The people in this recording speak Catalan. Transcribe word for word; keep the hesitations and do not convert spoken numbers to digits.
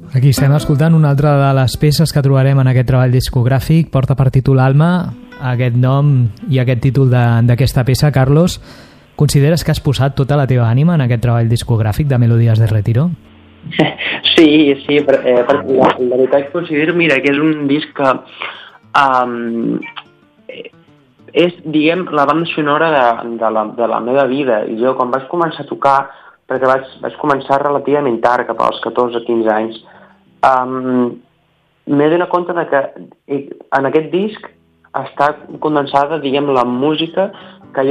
Aquí estem escoltant una altra de les peces que trobarem en aquest treball discogràfic. Porta per títol Alma, aquest nom i aquest títol d'aquesta peça. Carlos, consideres que has posat tota la teva ànima en aquest treball discogràfic de Melodías de Retiro? Sí, sí, per, eh, perquè la, la veritat considero, mira, que és un disc que um, és, diguem, la banda sonora de, de, la, de la meva vida. I jo, quan vaig començar a tocar, perquè vaig, vaig començar relativament tard, cap als catorze o quinze anys, um, m'he donat compte de que en aquest disc està condensada, diguem, la música